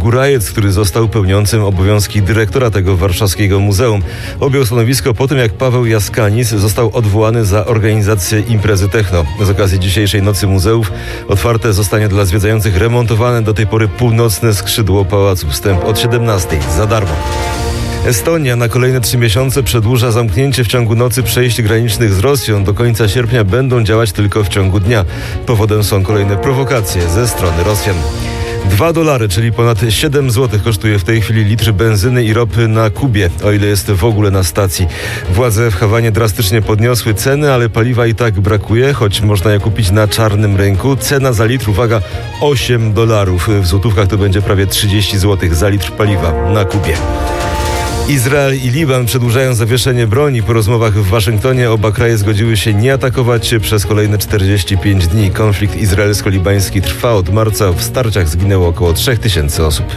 Górajec, który został pełniącym obowiązki dyrektora tego warszawskiego muzeum. Objął stanowisko po tym, jak Paweł Jaskanis został odwołany za organizację imprezy techno. Z okazji dzisiejszej Nocy Muzeów otwarte zostanie dla zwiedzających remontowane do tej pory północne skrzydło pałacu. Wstęp od 17:00 za darmo. Estonia na kolejne 3 miesiące przedłuża zamknięcie w ciągu nocy przejść granicznych z Rosją. Do końca sierpnia będą działać tylko w ciągu dnia. Powodem są kolejne prowokacje ze strony Rosjan. $2, czyli ponad 7 zł kosztuje w tej chwili litr benzyny i ropy na Kubie, o ile jest w ogóle na stacji. Władze w Hawanie drastycznie podniosły ceny, ale paliwa i tak brakuje, choć można je kupić na czarnym rynku. Cena za litr, uwaga, $8. W złotówkach to będzie prawie 30 zł za litr paliwa na Kubie. Izrael i Liban przedłużają zawieszenie broni. Po rozmowach w Waszyngtonie oba kraje zgodziły się nie atakować się przez kolejne 45 dni. Konflikt izraelsko-libański trwa od marca. W starciach zginęło około 3000 osób.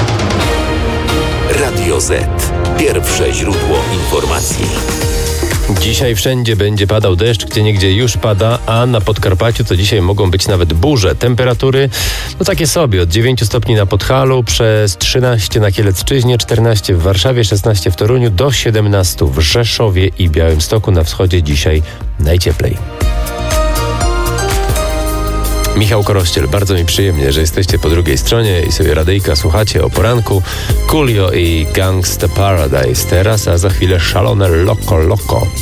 Radio Z. Pierwsze źródło informacji. Dzisiaj wszędzie będzie padał deszcz, gdzieniegdzie już pada, a na Podkarpaciu to dzisiaj mogą być nawet burze. Temperatury, no takie sobie, od 9 stopni na Podhalu, przez 13 na Kielecczyźnie, 14 w Warszawie, 16 w Toruniu, do 17 w Rzeszowie i Białymstoku. Na wschodzie dzisiaj najcieplej. Michał Korościel, bardzo mi przyjemnie, że jesteście po drugiej stronie i sobie radyjka słuchacie o poranku. Coolio i Gangsta Paradise teraz, a za chwilę szalone Loco Loco.